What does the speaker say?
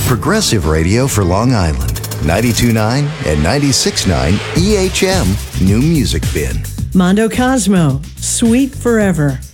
Progressive radio for Long Island. 92.9 and 96.9 EHM New Music Bin. Mondo Cosmo, Sweet Forever.